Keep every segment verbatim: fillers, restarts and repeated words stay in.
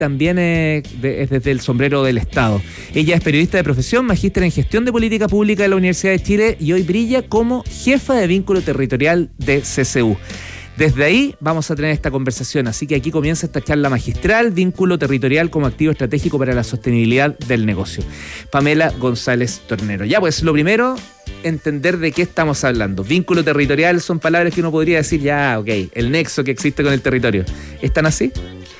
también es, de, es desde el sombrero del Estado. Ella es periodista de profesión, magíster en gestión de política pública de la Universidad de Chile y hoy brilla como jefa de vínculo territorial de C C U. Desde ahí vamos a tener esta conversación, así que aquí comienza esta charla magistral, vínculo territorial como activo estratégico para la sostenibilidad del negocio. Pamela González Tornero. Ya pues, lo primero, entender de qué estamos hablando. Vínculo territorial son palabras que uno podría decir, ya, ok, el nexo que existe con el territorio. ¿Están así?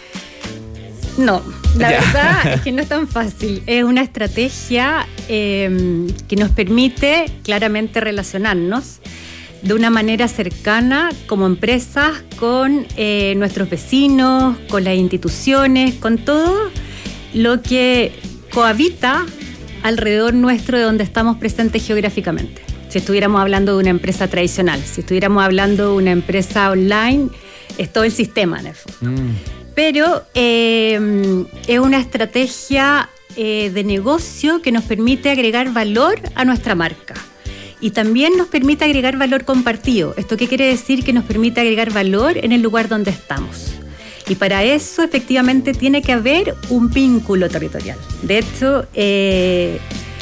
No, la ya. verdad es que no es tan fácil. Es una estrategia eh, que nos permite claramente relacionarnos de una manera cercana como empresas con eh, nuestros vecinos, con las instituciones, con todo lo que cohabita alrededor nuestro de donde estamos presentes geográficamente. Si estuviéramos hablando de una empresa tradicional, si estuviéramos hablando de una empresa online, es todo el sistema en el fondo. Mm. Pero eh, es una estrategia eh, de negocio que nos permite agregar valor a nuestra marca. Y también nos permite agregar valor compartido. ¿Esto qué quiere decir? Que nos permite agregar valor en el lugar donde estamos. Y para eso, efectivamente, tiene que haber un vínculo territorial. De hecho, eh,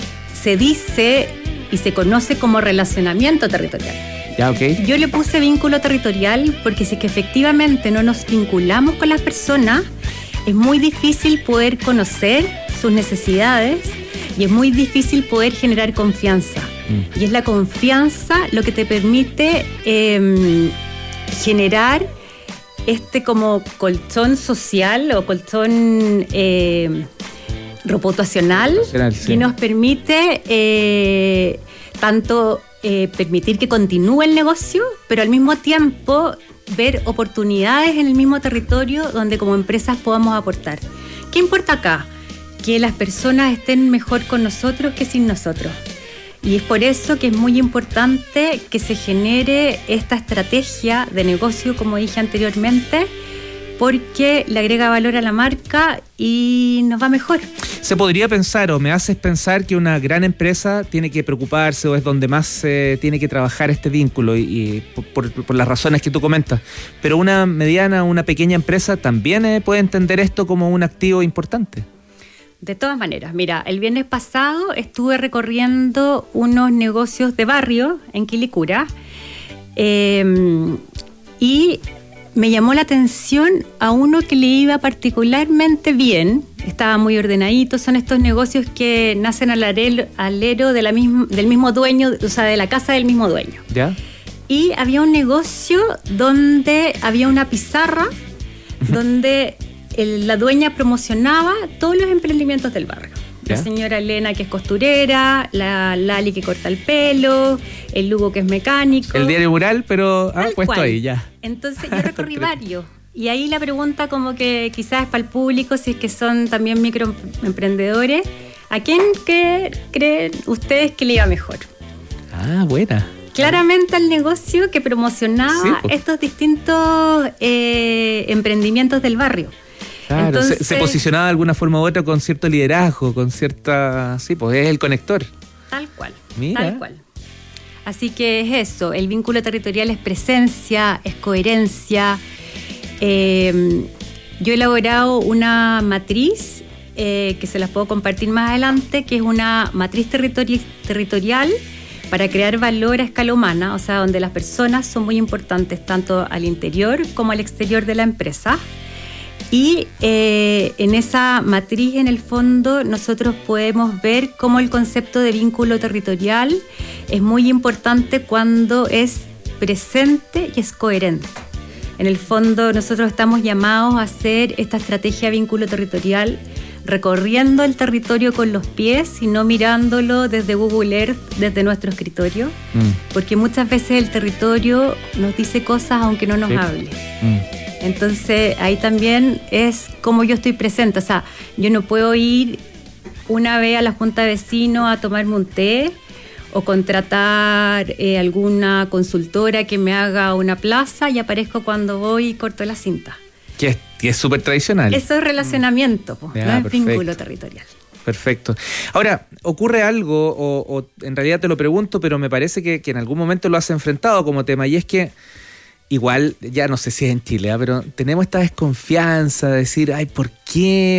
se dice y se conoce como relacionamiento territorial. Ya, okay. Yo le puse vínculo territorial porque si es que efectivamente no nos vinculamos con las personas, es muy difícil poder conocer sus necesidades y es muy difícil poder generar confianza. Mm. Y es la confianza lo que te permite eh, generar este como colchón social o colchón eh, reputacional sí. que nos permite eh, tanto eh, permitir que continúe el negocio, pero al mismo tiempo ver oportunidades en el mismo territorio donde como empresas podamos aportar. ¿Qué importa acá? Que las personas estén mejor con nosotros que sin nosotros. Y es por eso que es muy importante que se genere esta estrategia de negocio, como dije anteriormente, porque le agrega valor a la marca y nos va mejor. Se podría pensar, o me haces pensar, que una gran empresa tiene que preocuparse o es donde más eh, tiene que trabajar este vínculo y, y por, por las razones que tú comentas. Pero una mediana, una pequeña empresa también eh, puede entender esto como un activo importante. De todas maneras, mira, el viernes pasado estuve recorriendo unos negocios de barrio en Quilicura eh, y me llamó la atención a uno que le iba particularmente bien, estaba muy ordenadito. Son estos negocios que nacen al alero, alero de la misma, del mismo dueño, o sea, de la casa del mismo dueño. ¿Ya? Y había un negocio donde había una pizarra donde el, la dueña promocionaba todos los emprendimientos del barrio. ¿Ya? La señora Elena, que es costurera, la Lali, que corta el pelo, el Lugo, que es mecánico. El diario mural, pero ah, puesto cual. Ahí, ya. Entonces yo recorrí varios. Y ahí la pregunta como que quizás es para el público, si es que son también microemprendedores, ¿a quién cree, creen ustedes que le iba mejor? Ah, buena. Claramente al negocio que promocionaba sí, pues. estos distintos eh, emprendimientos del barrio. Claro, Entonces, se, se posicionaba de alguna forma u otra con cierto liderazgo, con cierta... Sí, pues es el conector. Tal cual, Mira. tal cual. Así que es eso, el vínculo territorial es presencia, es coherencia. Eh, yo he elaborado una matriz eh, que se las puedo compartir más adelante, que es una matriz territori- territorial para crear valor a escala humana, o sea, donde las personas son muy importantes tanto al interior como al exterior de la empresa. Y eh, en esa matriz, en el fondo, nosotros podemos ver cómo el concepto de vínculo territorial es muy importante cuando es presente y es coherente. En el fondo, nosotros estamos llamados a hacer esta estrategia de vínculo territorial recorriendo el territorio con los pies y no mirándolo desde Google Earth, desde nuestro escritorio, mm. porque muchas veces el territorio nos dice cosas aunque no nos sí. hable. Mm. Entonces, ahí también es cómo yo estoy presente. O sea, yo no puedo ir una vez a la junta de vecinos a tomarme un té o contratar eh, alguna consultora que me haga una plaza y aparezco cuando voy y corto la cinta. Que es súper tradicional. Eso es relacionamiento, mm. ya, no es perfecto. Vínculo territorial. Perfecto. Ahora, ocurre algo, o, o en realidad te lo pregunto, pero me parece que, que en algún momento lo has enfrentado como tema, y es que igual, ya no sé si es en Chile, ¿eh? pero tenemos esta desconfianza de decir, ay, ¿por ¿Qué